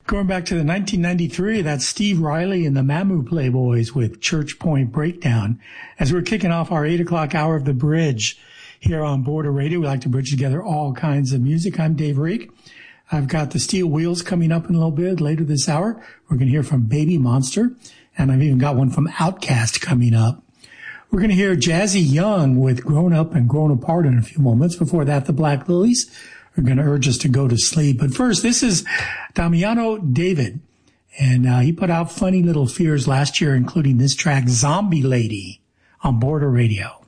Going back to the 1993, that's Steve Riley and the Mamu Playboys with Church Point Breakdown. As we're kicking off our 8 o'clock hour of the bridge here on Border Radio, we like to bridge together all kinds of music. I'm Dave Reek. I've got the Steel Wheels coming up in a little bit later this hour. We're going to hear from Baby Monster, and I've even got one from Outkast coming up. We're going to hear Jazzy Young with Grown Up and Grown Apart in a few moments. Before that, the Black Lilies are going to urge us to go to sleep. But first, this is Damiano David, and he put out Funny Little Fears last year, including this track, Zombie Lady, on Border Radio.